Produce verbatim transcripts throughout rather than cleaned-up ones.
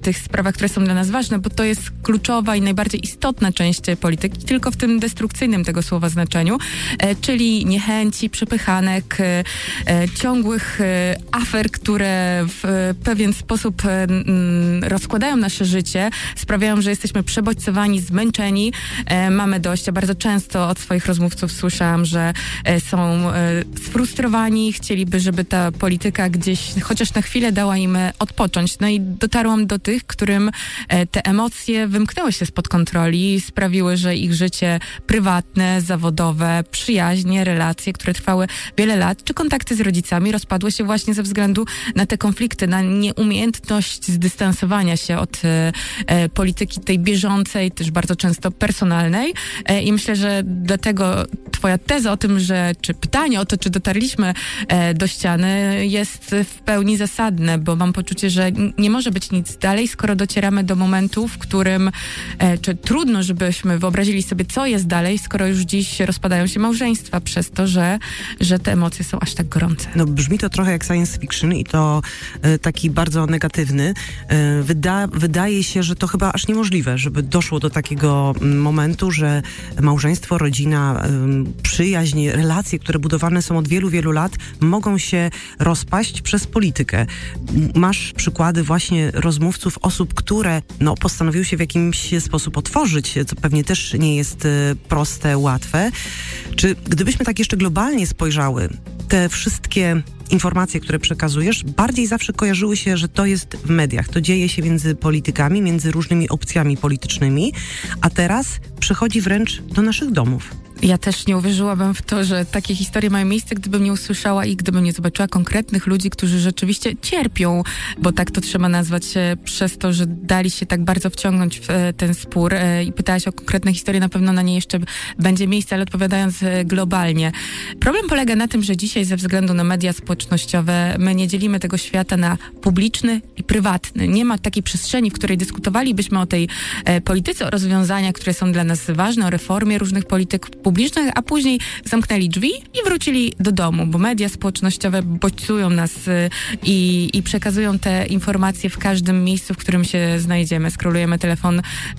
tych sprawach, które są dla nas ważne, bo to jest kluczowa i najbardziej istotna część polityki, tylko w tym destrukcyjnym tego słowa znaczeniu, e, czyli niechęci, przepychanek, e, e, ciągłych e, afer, które w e, pewien sposób e, m, rozkładają nasze życie, sprawiają, że jesteśmy przebodźcowani, zmęczeni, e, mamy dość. Ja bardzo często od swoich rozmówców słyszałam, że e, są e, sfrustrowani, chcieliby, żeby ta polityka gdzieś chociaż na chwilę dała im odpocząć. No i dotarłam do tych, którym e, te emocje wymknęły się spod kontroli, sprawiły, że ich życie prywatne, zawodowe, przyjaźnie, relacje, które trwały wiele lat, czy kontakty z rodzicami rozpadły się właśnie ze względu na te konflikty, na nieumiejętność zdystansowania się od e, e, polityki tej bieżącej, też bardzo często personalnej. E, I myślę, że dlatego twoja teza o tym, że, czy pytanie o to, czy dotarliśmy e, do ściany, jest w pełni zasadne, bo mam poczucie, że nie może być nic dalej, skoro docieramy do momentu, w którym e, czy trudno, żebyśmy wyobrazili sobie, co jest dalej, skoro już dziś rozpadają się małżeństwa przez to, że, że te emocje są aż tak gorące. No brzmi to trochę jak science fiction i to e, taki bardzo negatywny. E, wyda, wydaje się, że to chyba aż niemożliwe, żeby doszło do takiego momentu, że małżeństwo, rodzina, e, przyjaźń, relacje, które budowane są od wielu, wielu lat, mogą się rozpaść przez politykę. Masz przykłady właśnie rozmówców, osób, które no, postanowiły się w jakimś sposób otworzyć, co pewnie też nie jest e, proste, łatwe. Czy gdybyśmy tak jeszcze globalnie spojrzały, te wszystkie informacje, które przekazujesz, bardziej zawsze kojarzyły się, że to jest w mediach. To dzieje się między politykami, między różnymi opcjami politycznymi, a teraz przychodzi wręcz do naszych domów. Ja też nie uwierzyłabym w to, że takie historie mają miejsce, gdybym nie usłyszała i gdybym nie zobaczyła konkretnych ludzi, którzy rzeczywiście cierpią, bo tak to trzeba nazwać, przez to, że dali się tak bardzo wciągnąć w ten spór. I pytałaś o konkretne historie, na pewno na nie jeszcze będzie miejsce, ale odpowiadając globalnie. Problem polega na tym, że dzisiaj ze względu na media społecznościowe my nie dzielimy tego świata na publiczny i prywatny. Nie ma takiej przestrzeni, w której dyskutowalibyśmy o tej e, polityce, o rozwiązaniach, które są dla nas ważne, o reformie różnych polityk publicznych, a później zamknęli drzwi i wrócili do domu, bo media społecznościowe bodźcują nas y, i, i przekazują te informacje w każdym miejscu, w którym się znajdziemy. Skrolujemy telefon y,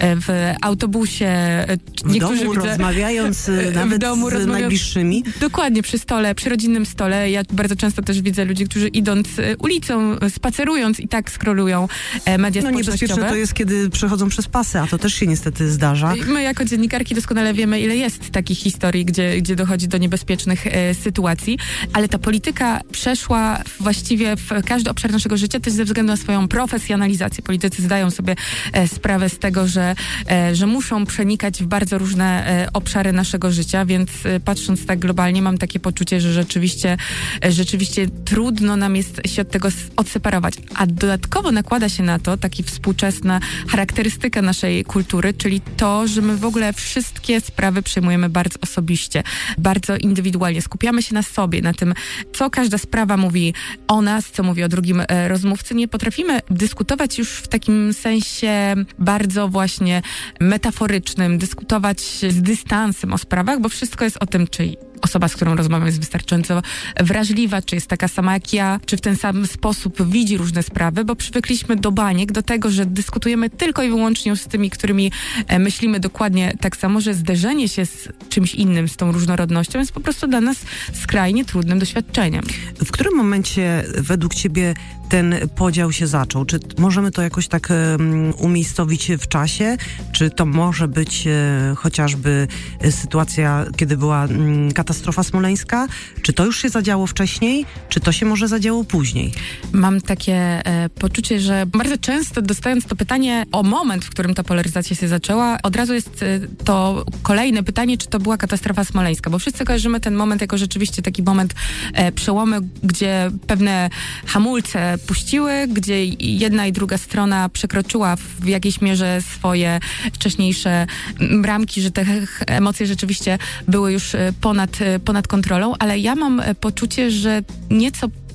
w autobusie. W Niektórzy domu widzę, rozmawiając y, nawet w domu, z rozmawiając, najbliższymi. Dokładnie, przy stole, przy rodzinnym stole. Ja bardzo często też widzę ludzi, którzy idąc y, ulicą, spacerując i tak scrollują y, media no, społecznościowe. Niebezpieczne to jest, kiedy przechodzą przez pasy, a to też się niestety zdarza. My jako dziennikarki doskonale wiemy, ile jest takich historii, gdzie, gdzie dochodzi do niebezpiecznych e, sytuacji, ale ta polityka przeszła właściwie w każdy obszar naszego życia też ze względu na swoją profesjonalizację. Politycy zdają sobie e, sprawę z tego, że, e, że muszą przenikać w bardzo różne e, obszary naszego życia, więc e, patrząc tak globalnie mam takie poczucie, że rzeczywiście, e, rzeczywiście trudno nam jest się od tego odseparować. A dodatkowo nakłada się na to taki współczesna charakterystyka naszej kultury, czyli to, że my w ogóle wszystkie sprawy przejmujemy bardzo osobiście, bardzo indywidualnie. Skupiamy się na sobie, na tym, co każda sprawa mówi o nas, co mówi o drugim e, rozmówcy. Nie potrafimy dyskutować już w takim sensie bardzo właśnie metaforycznym, dyskutować z dystansem o sprawach, bo wszystko jest o tym, czy osoba, z którą rozmawiam, jest wystarczająco wrażliwa, czy jest taka sama jak ja, czy w ten sam sposób widzi różne sprawy, bo przywykliśmy do baniek, do tego, że dyskutujemy tylko i wyłącznie już z tymi, którymi e, myślimy dokładnie tak samo, że zderzenie się z czymś innym, z tą różnorodnością jest po prostu dla nas skrajnie trudnym doświadczeniem. W którym momencie według ciebie ten podział się zaczął? Czy możemy to jakoś tak um, umiejscowić w czasie? Czy to może być e, chociażby sytuacja, kiedy była um, katastrofa smoleńska? Czy to już się zadziało wcześniej? Czy to się może zadziało później? Mam takie e, poczucie, że bardzo często dostając to pytanie o moment, w którym ta polaryzacja się zaczęła, od razu jest e, to kolejne pytanie, czy to była katastrofa smoleńska, bo wszyscy kojarzymy ten moment jako rzeczywiście taki moment e, przełomy, gdzie pewne hamulce puściły, gdzie jedna i druga strona przekroczyła w jakiejś mierze swoje wcześniejsze bramki, że te emocje rzeczywiście były już ponad, ponad kontrolą, ale ja mam poczucie, że nieco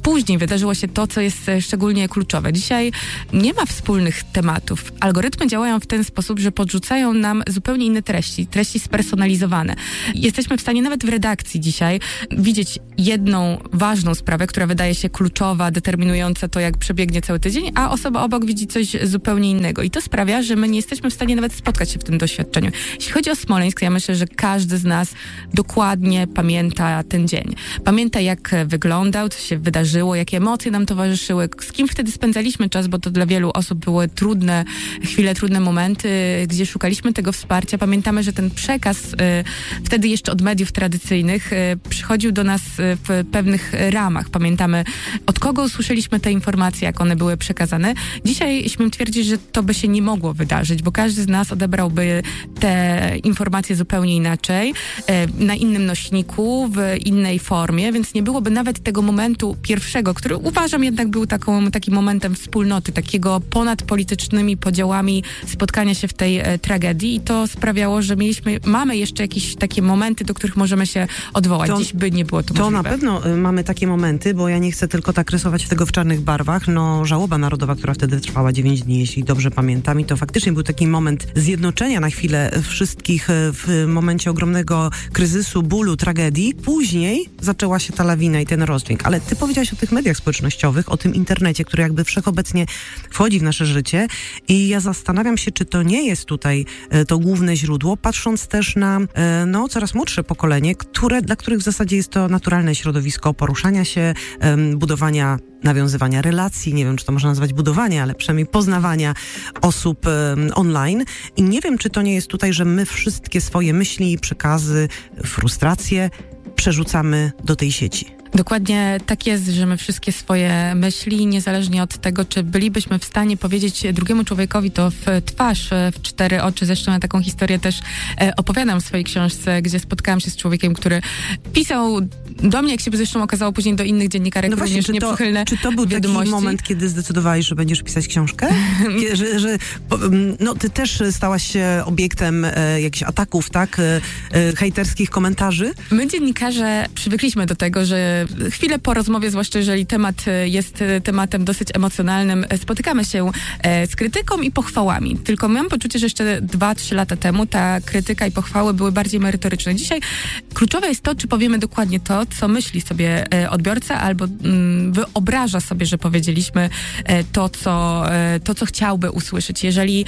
później wydarzyło się to, co jest szczególnie kluczowe. Dzisiaj nie ma wspólnych tematów. Algorytmy działają w ten sposób, że podrzucają nam zupełnie inne treści, treści spersonalizowane. Jesteśmy w stanie nawet w redakcji dzisiaj widzieć jedną ważną sprawę, która wydaje się kluczowa, determinująca to, jak przebiegnie cały tydzień, a osoba obok widzi coś zupełnie innego. I to sprawia, że my nie jesteśmy w stanie nawet spotkać się w tym doświadczeniu. Jeśli chodzi o Smoleńsk, ja myślę, że każdy z nas dokładnie pamięta ten dzień. Pamięta, jak wyglądał, co się wydarzyło, jakie emocje nam towarzyszyły, z kim wtedy spędzaliśmy czas, bo to dla wielu osób były trudne chwile, trudne momenty, gdzie szukaliśmy tego wsparcia. Pamiętamy, że ten przekaz y, wtedy jeszcze od mediów tradycyjnych y, przychodził do nas w pewnych ramach. Pamiętamy, od kogo usłyszeliśmy te informacje, jak one były przekazane. Dzisiaj śmiem twierdzić, że to by się nie mogło wydarzyć, bo każdy z nas odebrałby te informacje zupełnie inaczej, y, na innym nośniku, w innej formie, więc nie byłoby nawet tego momentu pierwszego, który uważam jednak był taką, takim momentem wspólnoty, takiego ponad politycznymi podziałami spotkania się w tej e, tragedii i to sprawiało, że mieliśmy, mamy jeszcze jakieś takie momenty, do których możemy się odwołać. To, Dziś by nie było to, to możliwe. Na pewno y, mamy takie momenty, bo ja nie chcę tylko tak rysować tego w czarnych barwach. No, żałoba narodowa, która wtedy trwała dziewięć dni, jeśli dobrze pamiętam, i to faktycznie był taki moment zjednoczenia na chwilę wszystkich y, w momencie ogromnego kryzysu, bólu, tragedii. Później zaczęła się ta lawina i ten rozdźwięk. Ale ty powiedziałaś o tych mediach społecznościowych, o tym internecie, który jakby wszechobecnie wchodzi w nasze życie i ja zastanawiam się, czy to nie jest tutaj e, to główne źródło, patrząc też na e, no, coraz młodsze pokolenie, które, dla których w zasadzie jest to naturalne środowisko poruszania się, e, budowania, nawiązywania relacji, nie wiem, czy to można nazwać budowania, ale przynajmniej poznawania osób e, online. I nie wiem, czy to nie jest tutaj, że my wszystkie swoje myśli, przekazy, frustracje przerzucamy do tej sieci. Dokładnie tak jest, że my wszystkie swoje myśli, niezależnie od tego, czy bylibyśmy w stanie powiedzieć drugiemu człowiekowi to w twarz, w cztery oczy. Zresztą ja taką historię też e, opowiadam w swojej książce, gdzie spotkałam się z człowiekiem, który pisał do mnie, jak się zresztą okazało później do innych dziennikarek, no właśnie, również czy to, nieprzychylne czy to był wiadomości. taki moment, kiedy zdecydowałeś, że będziesz pisać książkę? że, że, no, ty też stałaś się obiektem e, jakichś ataków, tak? E, e, hejterskich komentarzy? My dziennikarze przywykliśmy do tego, że chwilę po rozmowie, zwłaszcza jeżeli temat jest tematem dosyć emocjonalnym, spotykamy się z krytyką i pochwałami. Tylko mam poczucie, że jeszcze dwa, trzy lata temu ta krytyka i pochwały były bardziej merytoryczne. Dzisiaj kluczowe jest to, czy powiemy dokładnie to, co myśli sobie odbiorca, albo mm, wyobraża sobie, że powiedzieliśmy to, co, to, co chciałby usłyszeć. Jeżeli,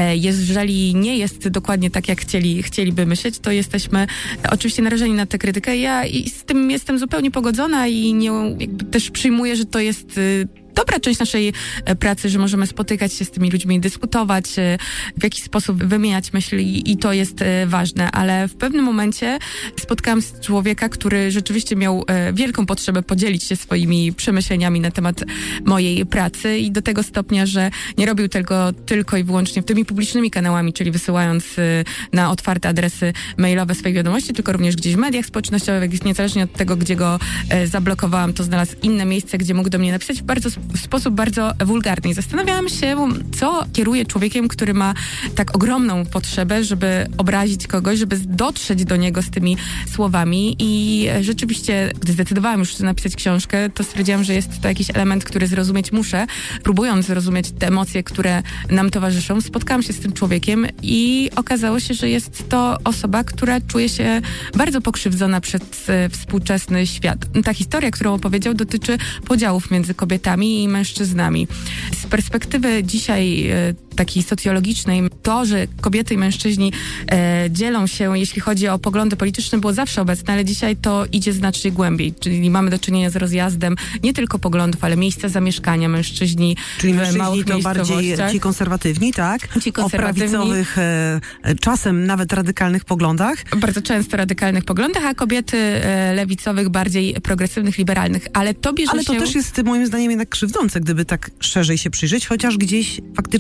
jeżeli nie jest dokładnie tak, jak chcieli, chcieliby myśleć, to jesteśmy oczywiście narażeni na tę krytykę. Ja i z tym jestem zupełnie pogodzona i nie, jakby też przyjmuję, że to jest y, dobra część naszej pracy, że możemy spotykać się z tymi ludźmi, dyskutować, w jakiś sposób wymieniać myśli i to jest ważne, ale w pewnym momencie spotkałam z człowieka, który rzeczywiście miał wielką potrzebę podzielić się swoimi przemyśleniami na temat mojej pracy i do tego stopnia, że nie robił tego tylko i wyłącznie tymi publicznymi kanałami, czyli wysyłając na otwarte adresy mailowe swoje wiadomości, tylko również gdzieś w mediach społecznościowych, niezależnie od tego, gdzie go zablokowałam, to znalazł inne miejsce, gdzie mógł do mnie napisać w bardzo w sposób bardzo wulgarny. I zastanawiałam się, co kieruje człowiekiem, który ma tak ogromną potrzebę, żeby obrazić kogoś, żeby dotrzeć do niego z tymi słowami i rzeczywiście, gdy zdecydowałam już napisać książkę, to stwierdziłam, że jest to jakiś element, który zrozumieć muszę. Próbując zrozumieć te emocje, które nam towarzyszą, spotkałam się z tym człowiekiem i okazało się, że jest to osoba, która czuje się bardzo pokrzywdzona przez współczesny świat. Ta historia, którą opowiedział, dotyczy podziałów między kobietami i mężczyznami. Z perspektywy dzisiaj e, takiej socjologicznej, to, że kobiety i mężczyźni e, dzielą się, jeśli chodzi o poglądy polityczne, było zawsze obecne, ale dzisiaj to idzie znacznie głębiej. Czyli mamy do czynienia z rozjazdem nie tylko poglądów, ale miejsca zamieszkania mężczyźni Czyli w mężczyźni małych to bardziej ci konserwatywni, tak? Ci konserwatywni. O prawicowych, e, czasem nawet radykalnych poglądach. Bardzo często radykalnych poglądach, a kobiety e, lewicowych, bardziej progresywnych, liberalnych. Ale to bierze Ale to się... też jest moim zdaniem jednak krzywdzące, gdyby tak szerzej się przyjrzeć, chociaż gdzieś faktycznie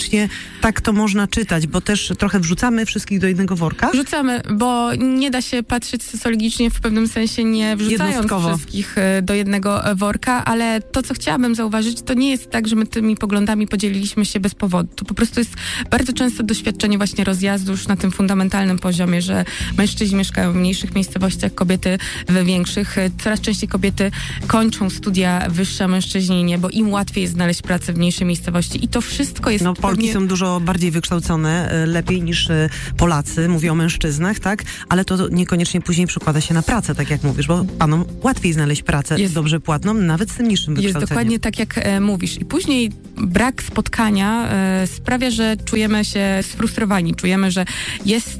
tak to można czytać, bo też trochę wrzucamy wszystkich do jednego worka? Wrzucamy, bo nie da się patrzeć socjologicznie, w pewnym sensie nie wrzucając wszystkich do jednego worka, ale to, co chciałabym zauważyć, to nie jest tak, że my tymi poglądami podzieliliśmy się bez powodu. To po prostu jest bardzo często doświadczenie właśnie rozjazdu już na tym fundamentalnym poziomie, że mężczyźni mieszkają w mniejszych miejscowościach, kobiety w większych. Coraz częściej kobiety kończą studia wyższe, a mężczyźni nie, bo im łatwiej jest znaleźć pracę w mniejszej miejscowości i to wszystko jest... No Polki pewnie... są dużo bardziej wykształcone, lepiej niż Polacy, mówię o mężczyznach, tak? Ale to niekoniecznie później przekłada się na pracę, tak jak mówisz, bo panom łatwiej znaleźć pracę jest, dobrze płatną, nawet z tym niższym wykształceniem. Jest dokładnie tak, jak e, mówisz. I później brak spotkania e, sprawia, że czujemy się sfrustrowani, czujemy, że jest,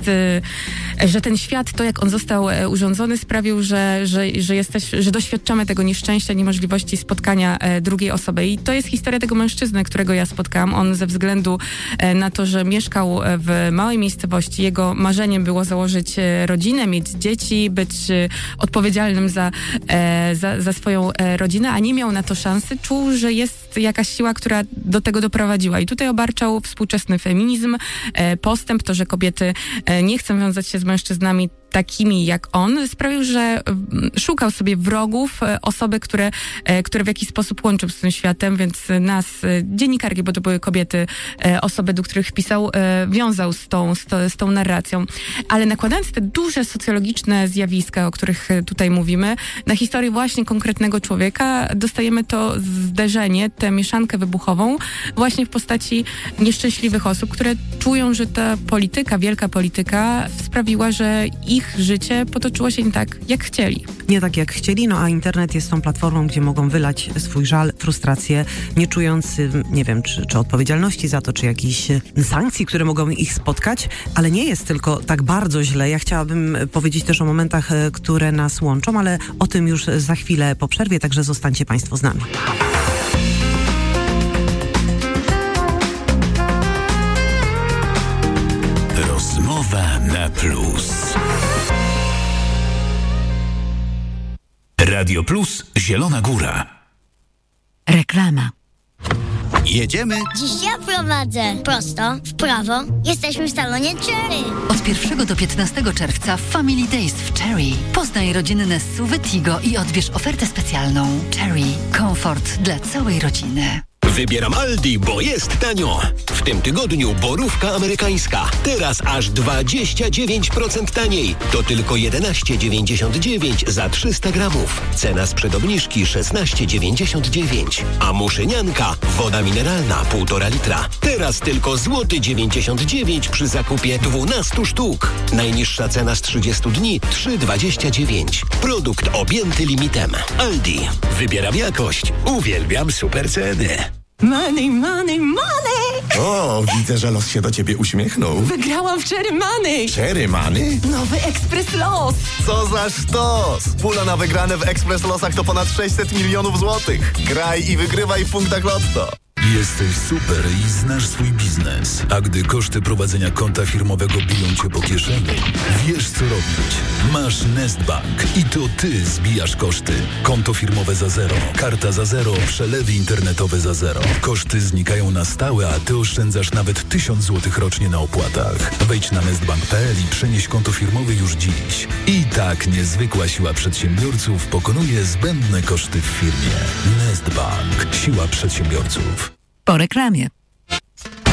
e, że ten świat, to jak on został e, urządzony, sprawił, że, że, że, jesteś, że doświadczamy tego nieszczęścia, niemożliwości spotkania e, drugiej osoby. I to jest historia tego mężczyzny, którego ja spotkałam. On ze względu e, na to, że mieszkał w małej miejscowości, jego marzeniem było założyć rodzinę, mieć dzieci, być e, odpowiedzialnym za, e, za, za swoją e, rodzinę, a nie miał na to szansy. Czuł, że jest jakaś siła, która do tego doprowadziła. I tutaj obarczał współczesny feminizm, e, postęp, to, że kobiety e, nie chcą wiązać się z mężczyznami takimi jak on, sprawił, że szukał sobie wrogów, osoby, które, które w jakiś sposób łączą z tym światem, więc nas, dziennikarki, bo to były kobiety, osoby, do których pisał, wiązał z tą, z, to, z tą narracją. Ale nakładając te duże socjologiczne zjawiska, o których tutaj mówimy, na historię właśnie konkretnego człowieka, dostajemy to zderzenie, tę mieszankę wybuchową właśnie w postaci nieszczęśliwych osób, które czują, że ta polityka, wielka polityka sprawiła, że ich życie potoczyło się nie tak, jak chcieli. Nie tak, jak chcieli, no a internet jest tą platformą, gdzie mogą wylać swój żal, frustrację, nie czując, nie wiem, czy, czy odpowiedzialności za to, czy jakichś sankcji, które mogą ich spotkać, ale nie jest tylko tak bardzo źle. Ja chciałabym powiedzieć też o momentach, które nas łączą, ale o tym już za chwilę po przerwie, także zostańcie Państwo z nami. Rozmowa na plus. Radio Plus Zielona Góra. Reklama. Jedziemy? Dziś ja prowadzę. Prosto, w prawo. Jesteśmy w salonie Cherry. Od pierwszego do piętnastego czerwca Family Days w Cherry. Poznaj rodzinne S U V Tigo i odbierz ofertę specjalną. Cherry. Komfort dla całej rodziny. Wybieram Aldi, bo jest tanio. W tym tygodniu borówka amerykańska. Teraz aż dwadzieścia dziewięć procent taniej. To tylko jedenaście dziewięćdziesiąt dziewięć za trzysta gramów. Cena sprzed obniżki szesnaście dziewięćdziesiąt dziewięć. A muszynianka, woda mineralna półtora litra. Teraz tylko złoty dziewięćdziesiąt dziewięć przy zakupie dwunastu sztuk. Najniższa cena z trzydziestu dni trzy dwadzieścia dziewięć. Produkt objęty limitem. Aldi. Wybieram jakość. Uwielbiam super ceny. Money, money, money! O, widzę, że los się do ciebie uśmiechnął. Wygrałam w Cherry Money! Cherry Money? Nowy Ekspres Los! Co za sztos! Pula na wygrane w Ekspres Losach to ponad sześćset milionów złotych. Graj i wygrywaj w punktach Lotto. Jesteś super i znasz swój biznes. A gdy koszty prowadzenia konta firmowego biją cię po kieszeni, wiesz co robić. Masz Nestbank i to ty zbijasz koszty. Konto firmowe za zero, karta za zero, przelewy internetowe za zero. Koszty znikają na stałe, a ty oszczędzasz nawet tysiąc złotych rocznie na opłatach. Wejdź na nestbank kropka p l i przenieś konto firmowe już dziś. I tak niezwykła siła przedsiębiorców pokonuje zbędne koszty w firmie. Nestbank. Siła przedsiębiorców. Po reklamie.